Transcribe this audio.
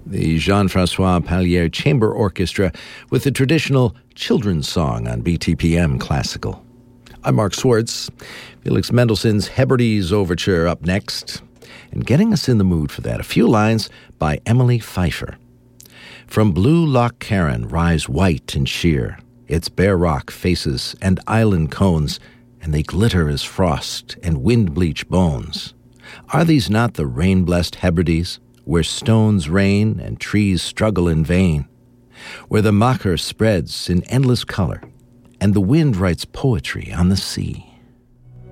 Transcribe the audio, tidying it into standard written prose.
the Jean-Francois Pallier Chamber Orchestra with the traditional children's song on BTPM Classical. I'm Mark Swartz. Felix Mendelssohn's Hebrides Overture up next. And getting us in the mood for that, a few lines by Emily Pfeiffer. From blue Loch Carron rise white and sheer, its bare rock faces and island cones, and they glitter as frost and wind-bleached bones. Are these not the rain-blessed Hebrides, where stones rain and trees struggle in vain, where the Macher spreads in endless color, and the wind writes poetry on the sea?